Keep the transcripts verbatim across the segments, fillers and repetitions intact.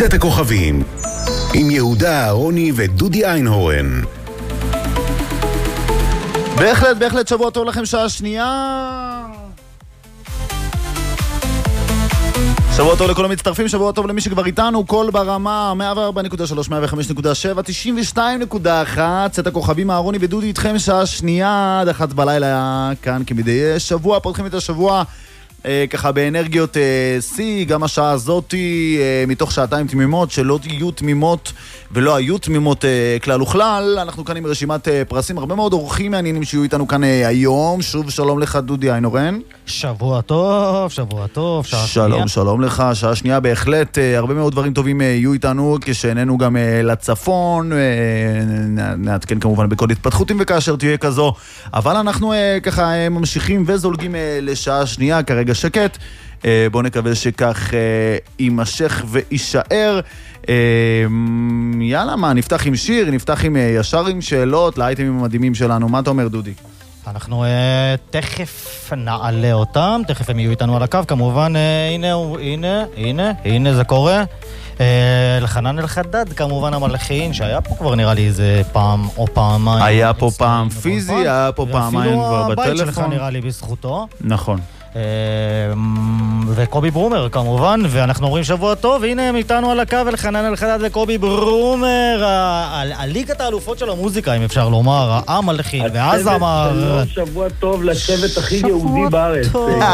צאת הכוכבים עם יהודה אהרוני ודודי איינהורן. בהחלט, בהחלט שבוע טוב לכם, שעה שנייה. שבוע טוב לכל המצטרפים, שבוע טוב למי שכבר איתנו, כל ברמה מאה וארבע נקודה שלוש, מאה וחמש נקודה שבע, תשעים ושתיים נקודה אחת. צאת הכוכבים, אהרוני ודודי איתכם, שעה שנייה עד אחת בלילה כאן כמדי שבוע. פותחים את השבוע אה, ככה באנרגיות C, אה, גם השעה הזאת אה, מתוך שעתיים תמימות, שלא יהיו תמימות ולא היו תמימות אה, כלל וכלל. אנחנו כאן עם רשימת אה, פרסים, הרבה מאוד אורחים מעניינים שיהיו איתנו כאן אה, היום. שוב שלום לך דודי איינהורן. שבוע טוב, שבוע טוב, שעה שלום, שנייה. שלום לך, שעה שנייה בהחלט. אה, הרבה מאוד דברים טובים אה, יהיו איתנו, כשאיננו גם אה, לצפון, אה, נעדכן כמובן בכל התפתחותים וכאשר תהיה כזו. אבל אנחנו אה, ככה אה, ממשיכים וזולגים אה, לשעה שנייה, כרגע שקט. אה, בואו נקווה שכך אה, יימשך וישאר. אה, יאללה, מה, נפתח עם שיר, נפתח עם אה, ישר עם שאלות לאייטמים המדהימים שלנו. מה אתה אומר דודי? אנחנו uh, תכף נעלה אותם, תכף הם יהיו איתנו על הקו, כמובן, uh, הנה, הנה, הנה, הנה זה קורה. Uh, לחנן אלחדד, כמובן המלחין, שהיה פה כבר נראה לי איזה פעם או פעמיים. היה פה פעם פיזי, היה פה פעמיים כבר בטלפון. ואפילו הבית שלך נראה לי בזכותו. נכון. וקובי ברומר כמובן, ואנחנו אומרים שבוע טוב, והנה הם איתנו על הקו, ולחנן אלחדד וקובי ברומר, הליגת האלופות של המוזיקה, אם אפשר לומר, המלחין ואז אמר שבוע טוב לשבט הכי יהודי בארץ.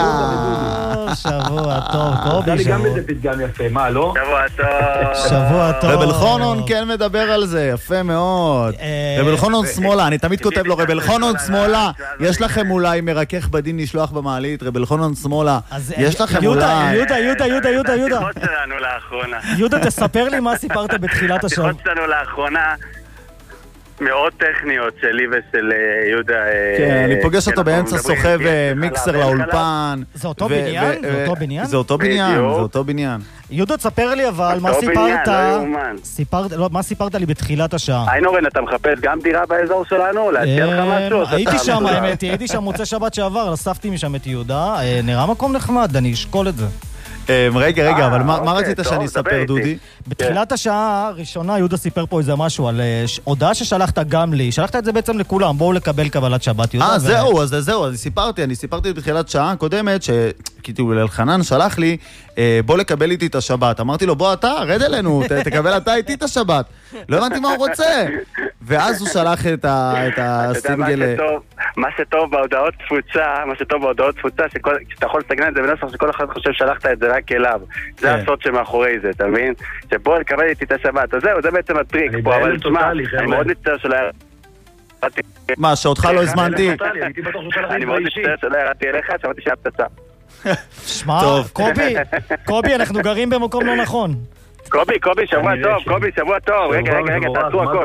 שבוע טוב, קובי. אני גם איזה פתגם יפה, מה, לא? שבוע טוב. שבוע טוב. רבל חונון כן מדבר על זה, יפה מאוד. רבל חונון שמאלה, אני תמיד כותב לו רבל חונון שמאלה, יש לכם אולי מרכך בדין לשלוח במעלית, רבל חונון שמאלה, יש לכם אולי... יהודה, יהודה, יהודה, יהודה, יהודה. השיחות שלנו לאחרונה. יהודה, תספר לי מה סיפרת בתחילת השבוע. השיחות שלנו לאחרונה מאוד טכניות שלי ושל יהודה. כן, אני פוגש אותו באמצע סוחב מיקסר לאולפן. זה אותו בניין? זה אותו בניין? זה אותו בניין, זה אותו בניין. יהודה, תספר לי אבל מה סיפרת, מה סיפרת לי בתחילת השעה? איינהורן, אתה מחפש גם דירה באזור שלנו? להציע לך משהו? הייתי שם, האמת, הייתי שם מוצא שבת שעבר, אספתי משם את יהודה, נראה מקום נחמד, אני אשקול את זה. רגע, רגע, אבל מה רצית שאני אספר, דודי? בתחילת השעה הראשונה יהודה סיפר פה איזה משהו על הודעה ששלחת גם לי, שלחת את זה בעצם לכולם, בואו לקבל קבלת שבת, יהודה. אה, זהו, אז זהו, אז סיפרתי, אני סיפרתי בתחילת שעה הקודמת, שכאילו אלחנן שלח לי, בוא לקבל איתי את השבת. אמרתי לו, בוא אתה, רד אלינו, תקבל אתה איתי את השבת. לא הבנתי מה הוא רוצה. ואז הוא שלח את הסינגל... מה שטוב בהודעות תפוצה, מה שטוב בהודעות תפוצה, שאתה יכול לסגנן את זה בנוסח שכל אחד חושב שלחת את זה רק אליו. זה הסוד שמאחורי זה, אתה מבין? שבוא לקבל איתי את השבת. אז זהו, זה בעצם הטריק פה, אבל תשמע, אני מאוד מצטער שלא ירדתי. מה, שאותך לא הזמנתי? אני מאוד מצטער שלא ירדתי אליך, שמעתי שהיה פצצה. שמע, קובי, קובי, אנחנו גרים במקום לא נכון. קובי, קובי, שבוע טוב, קובי, שבוע טוב. רגע, רגע, רגע, תעשו הכל.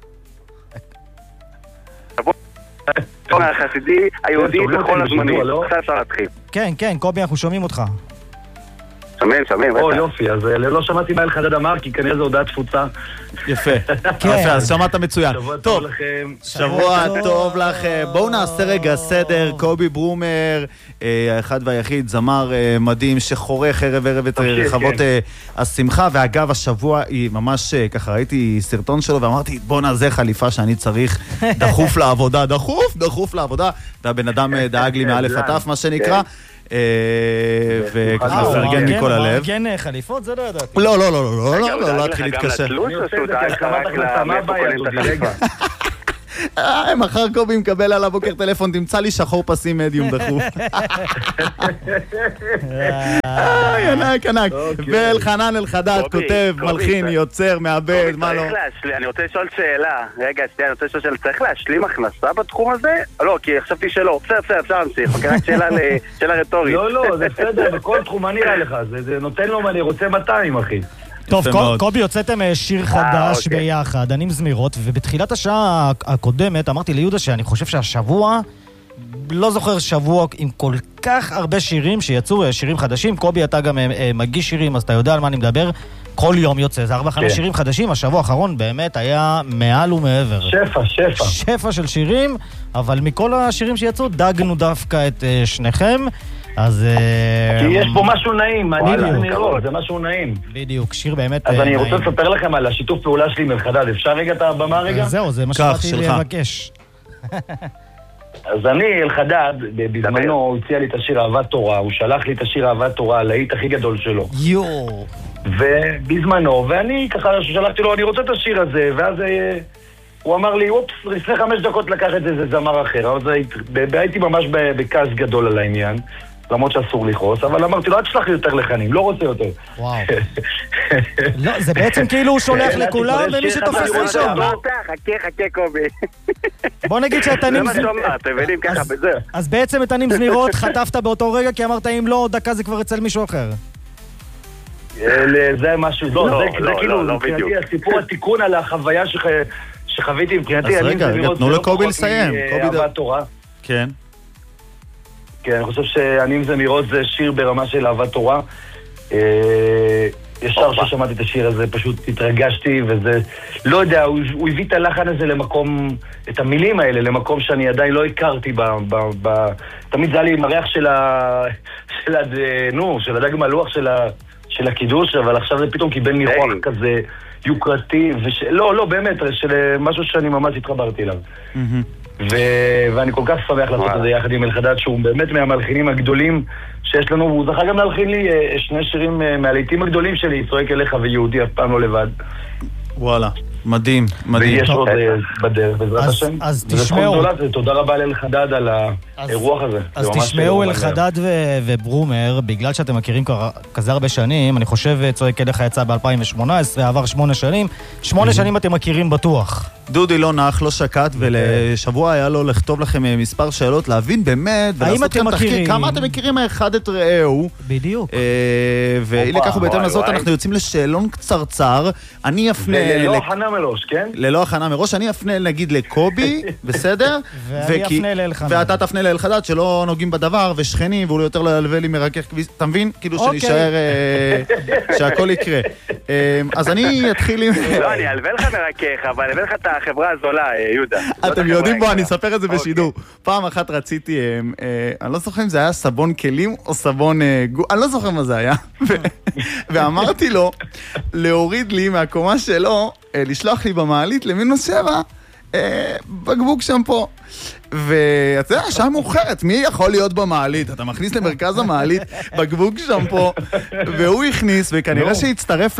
שבוע החסידי, היהודי בכל הזמנים. עכשיו אפשר להתחיל. כן, כן, קובי, אנחנו שומעים אותך. שומעים, שומעים. או, יופי, אז לא שמעתי מה אלחדד אמר, כי כנראה זו הודעת תפוצה. יפה, יפה, אז שמעת מצוין. שבוע טוב לכם. שבוע טוב לכם. בואו נעשה רגע סדר. קובי ברומר, האחד והיחיד, זמר מדהים שחורך ערב ערב את רחבות השמחה, ואגב השבוע היא ממש ככה, ראיתי סרטון שלו ואמרתי, בוא נעשה חליפה שאני צריך דחוף לעבודה, דחוף, דחוף לעבודה, והבן אדם דאג לי מאלף עטף, מה שנקרא. וככה פרגן מכל הלב. מרגן חליפות? זה לא ידעתי. לא, לא, לא, לא, לא, לא, לא התחיל להתקשר. אני עושה את זה כהשלמת הכנסה, מה הבעיה, דודי? רגע. מחר קובי מקבל על הבוקר טלפון, תמצא לי שחור פסים מדיום דחוף. ענק, ענק. ואלחנן אלחדד כותב, מלחין, יוצר, מעבד, מה לא? אני רוצה לשאול שאלה. רגע, אני רוצה לשאול שאלה. צריך להשלים הכנסה בתחום הזה? לא, כי חשבתי שלא. בסדר, בסדר, אפשר להמשיך. רק שאלה רטורית. לא, לא, זה בסדר. בכל תחום, מה נראה לך? זה נותן לו, אני רוצה מאתיים, אחי. טוב, קובי, יוצאתם שיר חדש ביחד, אני מזמירות, ובתחילת השעה הקודמת אמרתי ליהודה שאני חושב שהשבוע, לא זוכר שבוע עם כל כך הרבה שירים שיצאו, שירים חדשים. קובי, אתה גם מגיש שירים, אז אתה יודע על מה אני מדבר. כל יום יוצא, זה ארבע חמש שירים חדשים. השבוע האחרון באמת היה מעל ומעבר. שפע, שפע. שפע של שירים, אבל מכל השירים שיצאו דגנו דווקא את שניכם. אז... כי יש פה משהו נעים, אני לראות, זה משהו נעים. בדיוק, שיר באמת נעים. אז אני רוצה לספר לכם על השיתוף פעולה שלי עם אלחדד. אפשר רגע את הבמה רגע? זהו, זה מה שבאתי לבקש. אז אני, אלחדד, בזמנו הוא הציע לי את השיר אהבת תורה, הוא שלח לי את השיר אהבת תורה, הלהיט הכי גדול שלו. יואו. ובזמנו, ואני ככה שלחתי לו, אני רוצה את השיר הזה, ואז הוא אמר לי, אופס, לפני חמש דקות לקח את זה, זה זמר אחר. אז הייתי ממש בכעס גדול על העניין, למרות שאסור לכעוס, אבל אמרתי לו, אל תשלח לי יותר לחנים, לא רוצה יותר. וואו. לא, זה בעצם כאילו הוא שולח לכולם, ומי שתופס ראשון. חכה, חכה, קובי. בוא נגיד שהתנים... זה מה שאומר, אתם יודעים ככה בזה. אז בעצם את התנים זמירות חטפת באותו רגע, כי אמרת, אם לא, דקה זה כבר אצל מישהו אחר. זה משהו, לא, זה כאילו, מבחינתי, הסיפור התיקון על החוויה שחוויתי, מבחינתי, אז רגע, רגע, תנו לקובי לסיים. אהבת תורה. כן. כן, אני חושב שענים זמירות זה שיר ברמה של אהבת תורה. ישר ששמעתי את השיר הזה, פשוט התרגשתי, וזה, לא יודע, הוא הביא את הלחן הזה למקום, את המילים האלה, למקום שאני עדיין לא הכרתי, תמיד זה היה לי מריח של ה... של ה... נו, של הדג מלוח של הקידוש, אבל עכשיו זה פתאום קיבל ניחוח כזה יוקרתי, לא, לא, באמת, של משהו שאני ממש התחברתי אליו. ואני כל כך שמח לעשות את זה יחד עם אלחדד, שהוא באמת מהמלחינים הגדולים שיש לנו, והוא זכה גם להלחין לי שני שירים מהלהיטים הגדולים שלי, צועק אליך ויהודי אף פעם לא לבד. וואלה, מדהים, מדהים. ויש עוד בדרך, בעזרת השם. אז תשמעו. תודה רבה לאלחדד על האירוח הזה. אז תשמעו אלחדד וברומר, בגלל שאתם מכירים כזה הרבה שנים, אני חושב צועק אליך יצא ב-אלפיים שמונה עשרה, עבר שמונה שנים, שמונה שנים אתם מכירים בטוח. דודי לא נח, לא שקט, ולשבוע היה לו לכתוב לכם מספר שאלות, להבין באמת, ולעשות כאן תחקיר, כמה אתם מכירים האחד את רעהו. בדיוק. ואי לכך ובהתאם לזאת, אנחנו יוצאים לשאלון קצרצר, אני אפנה... ללא הכנה מראש, כן? ללא הכנה מראש, אני אפנה נגיד לקובי, בסדר? ואני אפנה לאלחדד. ואתה תפנה לאלחדד, שלא נוגעים בדבר, ושכנים, והוא יותר ללווה לי מרכך כביס, אתה מבין? כאילו שנשאר, שהכל יקרה. אז אני אתחיל עם... לא, אני אלווה לך מרכך, אבל אלווה לך את החברה הזולה, יהודה. אתם יודעים בו, אני אספר את זה בשידור. פעם אחת רציתי, אני לא זוכר אם זה היה סבון כלים או סבון גו, אני לא זוכר מה זה היה. ואמרתי לו, להוריד לי מהקומה שלו, לשלוח לי במעלית למינוס שבע, בקבוק שמפו. ואתה יודע, שעה מאוחרת, מי יכול להיות במעלית? אתה מכניס למרכז המעלית בקבוק שמפו, והוא הכניס, וכנראה שהצטרף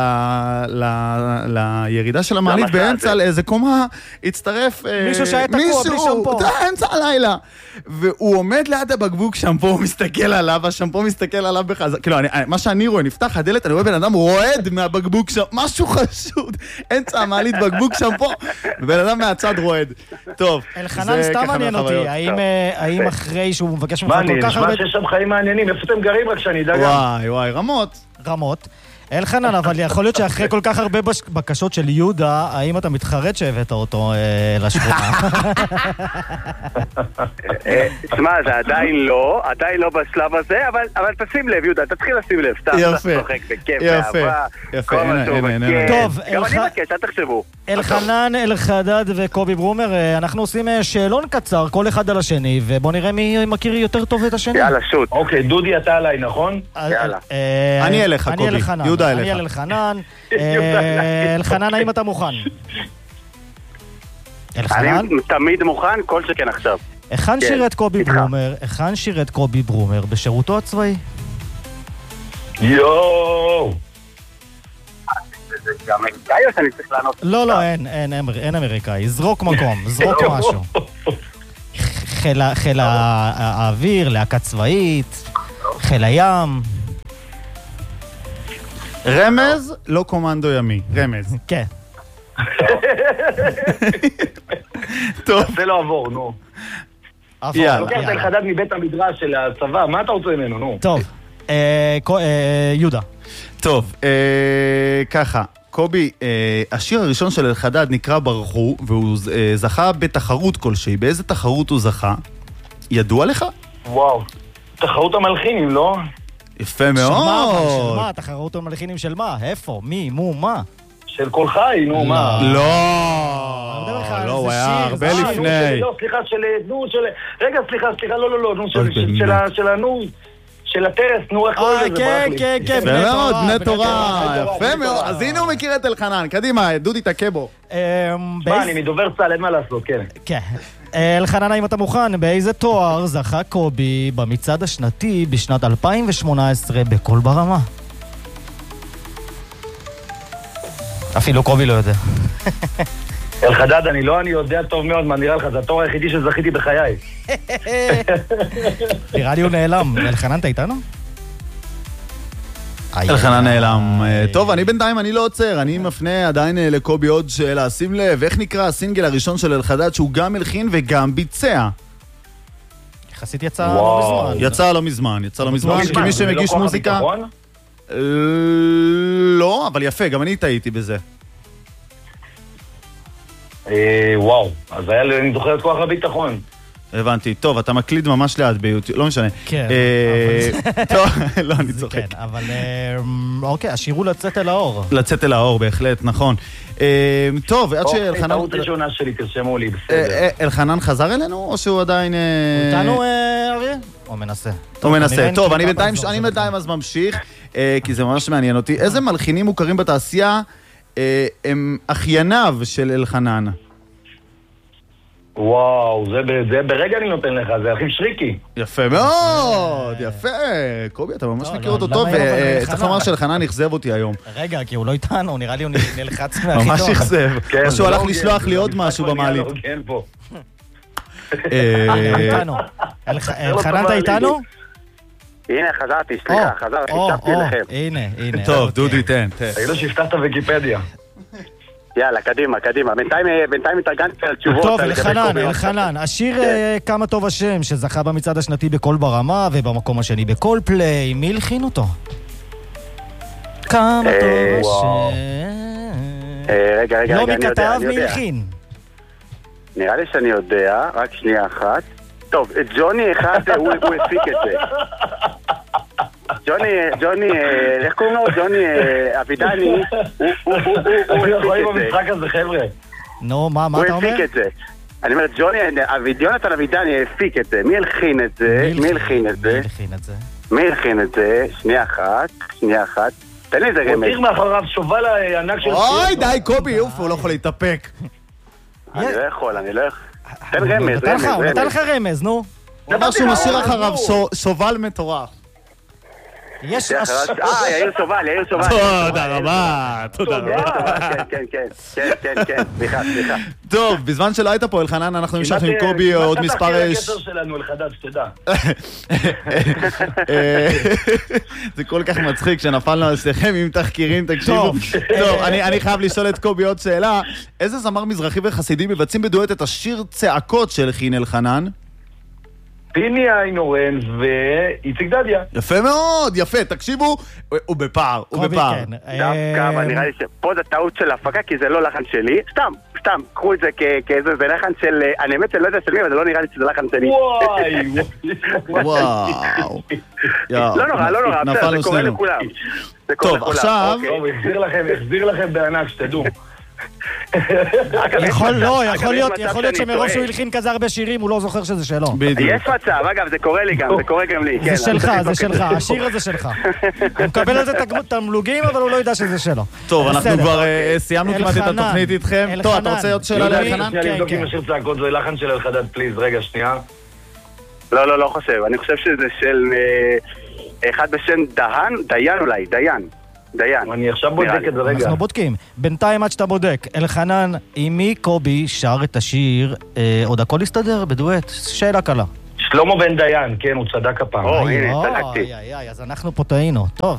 לירידה של המעלית באמצע לאיזה קומה, הצטרף מישהו שהיה תקוע בלי שמפו. אמצע הלילה. והוא עומד ליד הבקבוק שמפו, הוא מסתכל עליו, השמפו מסתכל עליו בחזר. כאילו, מה שאני רואה, נפתח הדלת, אני רואה בן אדם רועד מהבקבוק שמפו, משהו חשוד, אמצע המעלית בקבוק שמפו, ובן אדם מהצד רועד. טוב, אלחנן סתם מעניין אותי, האם אחרי שהוא מבקש ממך כל כך הרבה... מה, נשמע שיש שם חיים מעניינים, איפה אתם גרים רק שאני אדע גם? וואי, וואי, רמות. רמות. אלחנן, אבל יכול להיות שאחרי כל כך הרבה בקשות של יהודה, האם אתה מתחרט שהבאת אותו לשכונה? תשמע, זה עדיין לא, עדיין לא בשלב הזה, אבל תשים לב, יהודה, תתחיל לשים לב, סתם, יפה, תשחק בכיף, באהבה, יפה, כל מה שהוא מכיר. טוב, גם אני מבקש, אל תחשבו. אלחנן, אלחדד וקובי ברומר, אנחנו עושים שאלון קצר, כל אחד על השני, ובוא נראה מי מכיר יותר טוב את השני. יאללה, שוט. אוקיי, דודי, אתה עליי, נכון? יאללה. אני אליך, קובי. יהודה אליך. אני על אלחנן. אלחנן, האם אתה מוכן? אלחנן? אני תמיד מוכן, כל שכן עכשיו. היכן שירת קובי ברומר, היכן שירת קובי ברומר בשירותו הצבאי? יואו! זה אמריקאי או שאני צריך לענות? לא, לא, אין אמריקאי. זרוק מקום, זרוק משהו. חיל האוויר, להקה צבאית, חיל הים. רמז, לא קומנדו ימי. רמז. כן. טוב. זה לא עבור, נו. יאללה. לוקח את אלחדד מבית המדרש של הצבא, מה אתה רוצה ממנו, נו? טוב. יהודה. טוב, ככה. קובי, השיר הראשון של אלחדד נקרא ברחו, והוא זכה בתחרות כלשהי. באיזה תחרות הוא זכה? ידוע לך? וואו. תחרות המלחינים, לא? יפה מאוד. של מה? תחרות המלחינים של מה? איפה? מי? מו? מה? של כל חי, נו, מה? לא. לא, הוא היה הרבה לפני. לא, סליחה, של... נו, של... רגע, סליחה, סליחה, לא, לא, לא, נו, של הנו... של הטרס, נו, איך קוראים לזה? כן, כן, כן, בני תורה. בני תורה, יפה מאוד. אז הנה הוא מכיר את אלחנן. קדימה, דודי תכה בו. מה, אני מדובר צהל, אין מה לעשות, כן. כן. אלחנן, האם אתה מוכן? באיזה תואר זכה קובי במצעד השנתי בשנת אלפיים שמונה עשרה בקול ברמה? אפילו קובי לא יודע. אלחדד, אני לא, אני יודע טוב מאוד מה נראה לך, זה התואר היחידי שזכיתי בחיי. נראה לי הוא נעלם. אלחנן, אתה איתנו? אלחנן נעלם. טוב, אני בינתיים, אני לא עוצר, אני מפנה עדיין לקובי עוד שאלה. שים לב, איך נקרא הסינגל הראשון של אלחדד שהוא גם הלחין וגם ביצע? יחסית יצא לא מזמן. יצא לא מזמן, יצא לא מזמן, כי מי שמגיש מוזיקה... לא, אבל יפה, גם אני טעיתי בזה. וואו, אז היה לי, אני זוכר את כוח הביטחון. הבנתי, טוב, אתה מקליד ממש ליד ביוטיוב, לא משנה. כן. טוב, לא, אני צוחק. כן, אבל אוקיי, השאירו לצאת אל האור. לצאת אל האור, בהחלט, נכון. טוב, עד שאלחנן... טעות ראשונה שלי, תרשמו לי, בסדר. אלחנן חזר אלינו, או שהוא עדיין... איתנו, אריה? או מנסה? או מנסה. טוב, אני בינתיים אז ממשיך, כי זה ממש מעניין אותי. איזה מלחינים מוכרים בתעשייה הם אחייניו של אלחנן? וואו, זה ברגע אני נותן לך, זה אחיו שריקי. יפה מאוד, יפה. קובי, אתה ממש מכיר אותו טוב, וצריך לומר שאלחנן נכזב אותי היום. רגע, כי הוא לא איתנו, נראה לי הוא נלחץ מהחיתון. ממש נכזב. או שהוא הלך לשלוח לי עוד משהו במעלית. איתנו. אלחנן, אתה איתנו? הנה, חזרתי, סליחה, חזרתי, הקשבתי לכם. הנה, הנה. טוב, דודי, תן, תן. תגידו שהפתחת ויקיפדיה. יאללה, קדימה, קדימה. בינתיים התארגנתי על תשובות. טוב, אלחנן, אלחנן. השיר כמה טוב השם שזכה במצעד השנתי בקול ברמה ובמקום השני בקול פליי. מי הלחין אותו? כמה טוב השם. רגע, רגע, לא רגע, מי כתב, מי הלחין? נראה לי שאני יודע, רק שנייה אחת. טוב, ג'וני אחד, הוא הפיק את זה. ג'וני, ג'וני, איך קוראים לו? ג'וני אבידני, הוא הפיק את זה. במשחק הזה, חבר'ה. נו, מה אתה אומר? הוא הפיק את זה. אני אומר, ג'וני, יונתן אבידני הפיק את זה. מי הלחין את זה? מי הלחין את זה? מי הלחין את זה? מי הלחין את זה? שנייה אחת, שנייה אחת. תן לי איזה רמז. הותיר מאחוריו שובל הענק של... אוי, די, קובי, אוף, הוא לא יכול להתאפק. אני לא יכול, אני לא יכול. תן רמז, רמז, רמז. הוא נתן לך רמז, נו. הוא אמר שהוא משאיר אחריו שובל מטורף. יש... אה, יאיר שובל, יאיר שובל. תודה רבה, תודה רבה. כן, כן, כן, כן, כן, סליחה, סליחה. טוב, בזמן שלא היית פה, אלחנן, אנחנו נמשך עם קובי עוד מספר... מה הקשר שלנו, אלחדד, שתדע. זה כל כך מצחיק שנפלנו על שיחם עם תחקירים, תקשיבו. טוב, אני חייב לשאול את קובי עוד שאלה. איזה זמר מזרחי וחסידי מבצעים בדואט את השיר צעקות של הלחין אלחנן? פיני איינורן ואיציק דדיה. יפה מאוד, יפה, תקשיבו, הוא בפער, הוא בפער. דווקא, אבל נראה לי שפה זה טעות של הפקה, כי זה לא לחן שלי. סתם, סתם, קחו את זה כאיזה, זה לחן של, אני באמת שלא יודע של מי, אבל זה לא נראה לי שזה לחן שלי. וואי, וואו. לא נורא, לא נורא, זה קורה לכולם. טוב, עכשיו... טוב, החזיר לכם בענק, שתדעו. יכול לא, יכול להיות, יכול להיות שמרוב שהוא הלחין כזה הרבה שירים הוא לא זוכר שזה שלו. יש מצב, אגב, זה קורה לי גם, זה קורה גם לי. זה שלך, זה שלך, השיר הזה שלך. הוא מקבל על זה תמלוגים, אבל הוא לא יודע שזה שלו. טוב, אנחנו כבר סיימנו כמעט את התוכנית איתכם. טוב, אתה רוצה עוד שאלה לאלחנן? אני לבדוק עם השיר צעקות, זה לחן של אלחדד, פליז, רגע, שנייה. לא, לא, לא חושב, אני חושב שזה של אחד בשם דהן, דיין אולי, דיין. דיין. אני עכשיו בודק את זה רגע. אנחנו בודקים. בינתיים עד שאתה בודק, אלחנן, עם מי קובי שר את השיר עוד הכל יסתדר בדואט? שאלה קלה. שלמה בן דיין, כן, הוא צדק הפעם. או, הנה, צדקתי. איי, איי, איי, אז אנחנו פה טעינו. טוב.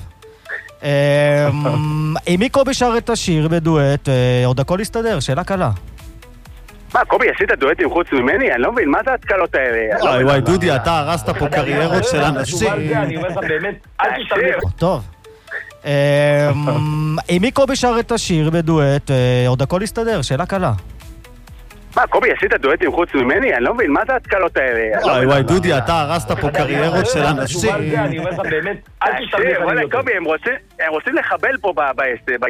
עם מי קובי שר את השיר בדואט עוד הכל יסתדר? שאלה קלה. מה, קובי, עשית דואטים חוץ ממני? אני לא מבין, מה זה ההתקלות האלה? וואי, וואי, דודי, אתה הרסת פה קריירות של אנשים. אני אומר לך באמת, אל תשתמש. טוב. עם מי קובי שר את השיר בדואט עוד הכל יסתדר? שאלה קלה. מה, קובי, עשית דואטים חוץ ממני? אני לא מבין, מה זה ההתקלות האלה? וואי, וואי, דודי, אתה הרסת פה קריירות של אנשים. אני אומר לך באמת, אל תשתמש. קובי, הם רוצים לחבל פה